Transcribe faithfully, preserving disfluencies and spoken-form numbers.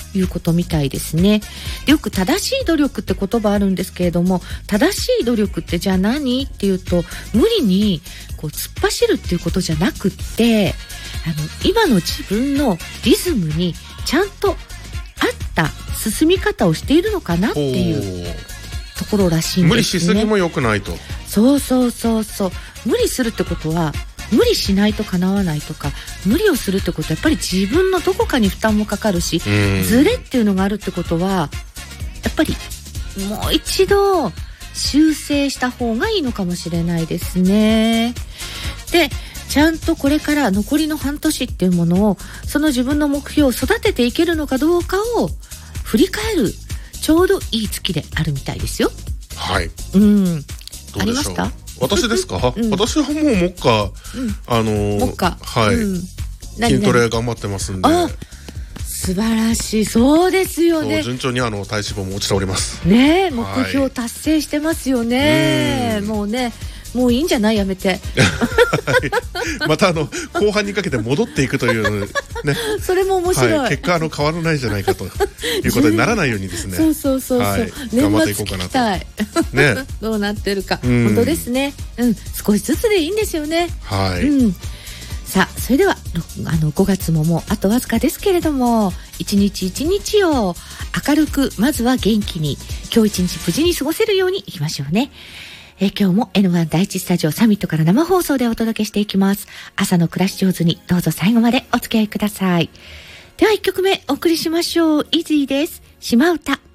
いうことみたいですね。でよく正しい努力って言葉あるんですけれども、正しい努力ってじゃあ何っていうと、無理にこう突っ走るっていうことじゃなくって、あの今の自分のリズムにちゃんと合った進み方をしているのかなっていうところらしいんですね。 無理しすぎも良くないと。 そうそうそうそう。無理するってことは無理しないと叶わないとか、無理をするってことはやっぱり自分のどこかに負担もかかるし、ズレっていうのがあるってことはやっぱりもう一度修正した方がいいのかもしれないですね。でちゃんとこれから残りの半年っていうものを、その自分の目標を育てていけるのかどうかを振り返るちょうどいい月であるみたいですよ。 はい。 うん。 どうでしょう。 ありました？ 私ですか？うん、私はもう目下、うん、あのー、 目下はい、うん、筋トレ頑張ってますんで。 あ、素晴らしい。そうですよね。 順調にあの体脂肪も落ちております。 ねえ、目標達成してますよね。はい、もうね。もういいんじゃない？やめて、はい、 またあの後半にかけて戻っていくというねそれも面白い、はい、 結果あの変わらないじゃないかということにならないようにですねそうそうそうそう、はい、 頑張っていこうかなとねどうなってるか、うん、本当ですね、うん、少しずつでいいんですよね。 はい、 うん、さあそれではあのごがつももうあとわずかですけれども、一日一日を明るく、まずは元気に、今日一日無事に過ごせるようにいきましょうね。えー、今日も エヌワン 第一スタジオサミットから生放送でお届けしていきます。朝の暮らし上手にどうぞ最後までお付き合いください。ではいっきょくめお送りしましょう。イズイです。島唄。